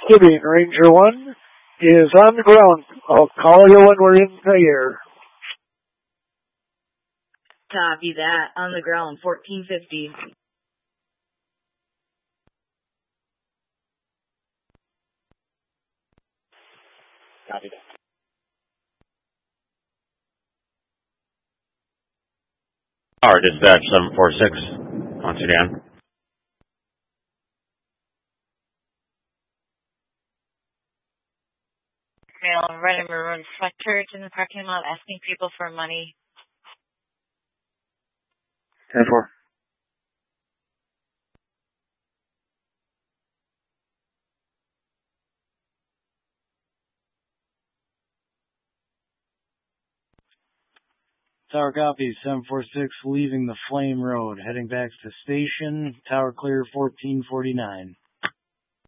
Giving Ranger 1 is on the ground. I'll call you when we're in the air. Copy that. On the ground, 1450. Copy that. Tower Dispatch 746, once again. Male red and maroon sweatshirts in the parking lot asking people for money. 10-4. Tower copy, 746, leaving the Flame Road, heading back to station, tower clear 1449.